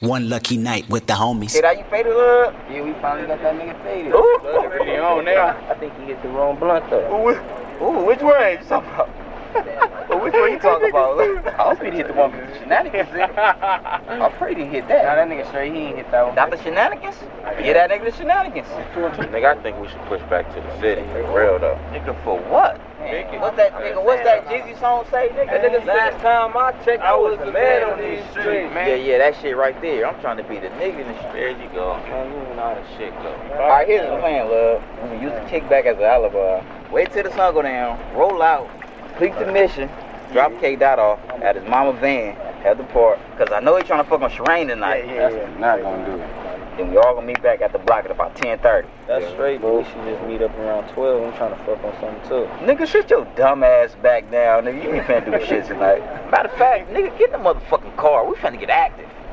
One lucky night with the homies. Hey, how you faded up? Yeah, we finally got that nigga faded. Ooh. Really on now. I think he hit the wrong blunt though. Ooh, which one you talking about? Which one you talking about? I hope he hit the one with the shenanigans in it. I pray he hit that. Nah, that nigga straight, he ain't hit that one. Not the shenanigans? Yeah, that nigga the shenanigans. Nigga, I think we should push back to the city. For real though. Nigga, for what? What's that nigga? What's that Jeezy song say, nigga? Last time I checked, I was the man on these streets, man. Yeah, that shit right there. I'm trying to be the nigga in the street. There you go. Man, you know how that shit go. Alright, here's the plan, love. We can use the kickback as an alibi. Wait till the sun go down, roll out, complete the mission, drop K Dot off at his mama van at the park. Cause I know he trying to fuck on Sherane tonight. Yeah. Not gonna do it. Then we all gonna meet back at the block at about 10:30. That's straight, but we should just meet up around 12. I'm trying to fuck on something too. Nigga, shit your dumb ass back down, nigga. You ain't finna do shit tonight. Matter of fact, nigga, get in the motherfucking car. We finna get active.